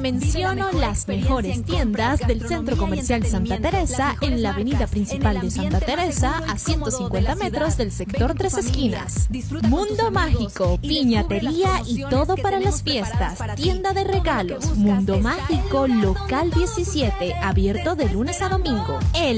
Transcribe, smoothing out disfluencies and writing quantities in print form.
menciono las mejores tiendas del Centro Comercial Santa Teresa en la avenida principal de Santa Teresa a 150 metros del sector Tres Esquinas. Mundo Mágico, piñatería y todo para las fiestas. Tienda de regalos. Mundo Mágico, local 17, abierto de lunes a domingo.